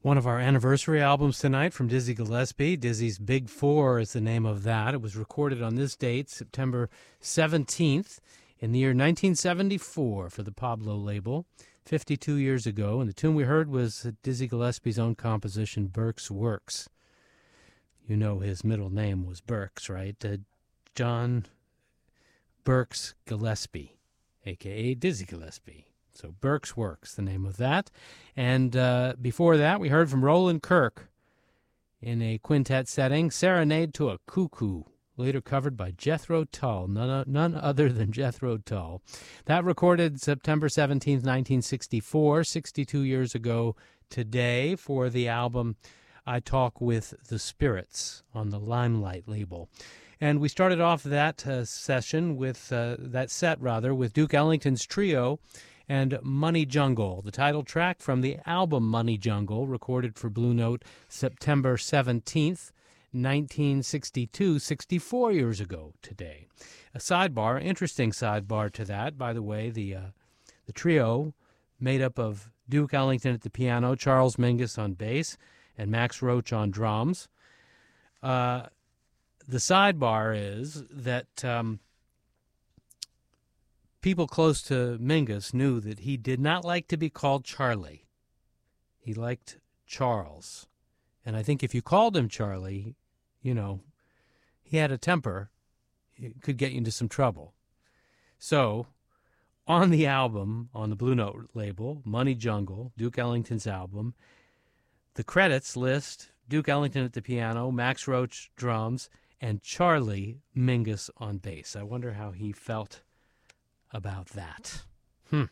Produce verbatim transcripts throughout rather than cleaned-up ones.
One of our anniversary albums tonight from Dizzy Gillespie. Dizzy's Big Four is the name of that. It was recorded on this date, September seventeenth, in the year nineteen seventy-four for the Pablo label, fifty-two years ago. And the tune we heard was Dizzy Gillespie's own composition, Burke's Works. You know his middle name was Burks, right? Uh, John Burks Gillespie, a k a. Dizzy Gillespie. So Burke's Works, the name of that. And uh, before that, we heard from Roland Kirk in a quintet setting, Serenade to a Cuckoo, later covered by Jethro Tull, none, none other than Jethro Tull. That recorded September seventeenth, nineteen sixty-four, sixty-two years ago today, for the album I Talk with the Spirits on the Limelight label. And we started off that uh, session with, uh, that set rather, with Duke Ellington's trio and Money Jungle, the title track from the album Money Jungle, recorded for Blue Note September seventeenth, nineteen sixty-two, sixty-four years ago today. A sidebar, interesting sidebar to that, by the way, the, uh, the trio made up of Duke Ellington at the piano, Charles Mingus on bass, and Max Roach on drums. Uh, the sidebar is that um, people close to Mingus knew that he did not like to be called Charlie. He liked Charles. And I think if you called him Charlie, you know, he had a temper. It could get you into some trouble. So, on the album, on the Blue Note label, Money Jungle, Duke Ellington's album, the credits list Duke Ellington at the piano, Max Roach drums, and Charlie Mingus on bass. I wonder how he felt about that. Hmm.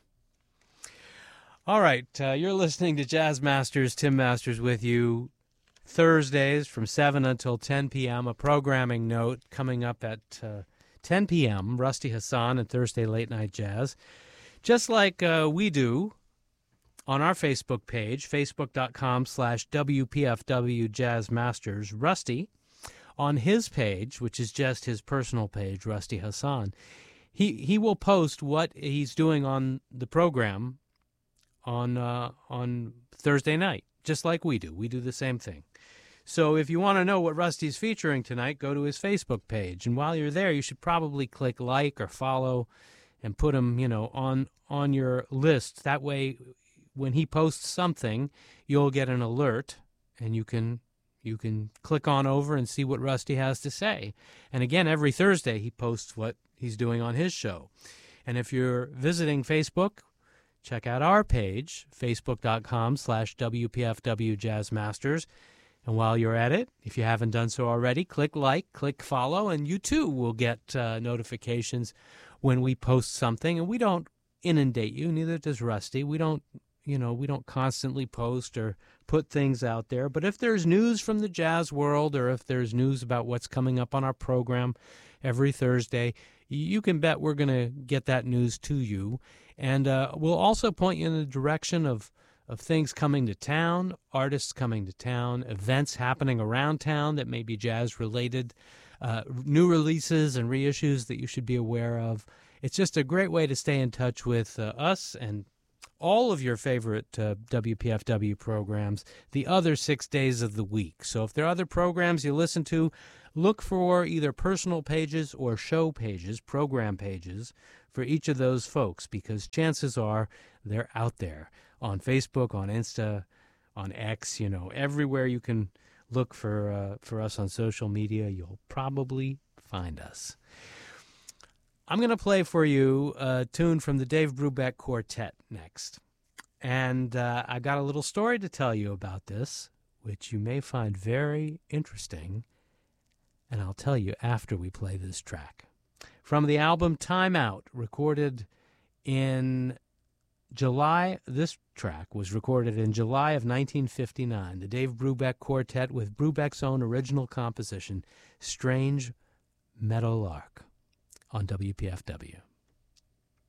All right, uh, you're listening to Jazz Masters. Tim Masters with you. Thursdays from seven until ten p.m. A programming note coming up at uh, ten p.m. Rusty Hassan and Thursday Late Night Jazz. Just like uh, we do on our Facebook page, facebook.com slash WPFW Jazz Masters. Rusty, on his page, which is just his personal page, Rusty Hassan, he, he will post what he's doing on the program on uh, on Thursday night, just like we do. We do the same thing. So if you want to know what Rusty's featuring tonight, go to his Facebook page. And while you're there, you should probably click like or follow and put him, you know, on on your list. That way, when he posts something, you'll get an alert, and you can you can click on over and see what Rusty has to say. And again, every Thursday he posts what he's doing on his show. And if you're visiting Facebook, check out our page, facebook.com slash WPFW Jazz Masters. And while you're at it, if you haven't done so already, click like, click follow, and you too will get uh, notifications when we post something. And we don't inundate you, neither does Rusty. We don't, you know, we don't constantly post or put things out there. But if there's news from the jazz world, or if there's news about what's coming up on our program every Thursday, you can bet we're going to get that news to you. And uh, we'll also point you in the direction of, of things coming to town, artists coming to town, events happening around town that may be jazz-related, uh, new releases and reissues that you should be aware of. It's just a great way to stay in touch with uh, us and all of your favorite uh, W P F W programs the other six days of the week. So if there are other programs you listen to, look for either personal pages or show pages, program pages, for each of those folks, because chances are they're out there on Facebook, on Insta, on X, you know, everywhere you can look for uh, for us on social media, you'll probably find us. I'm going to play for you a tune from the Dave Brubeck Quartet next. And uh, I got a little story to tell you about this, which you may find very interesting, and I'll tell you after we play this track. From the album Time Out, recorded in July, this track was recorded in July of nineteen fifty-nine, the Dave Brubeck Quartet with Brubeck's own original composition, Strange Meadowlark, on W P F W.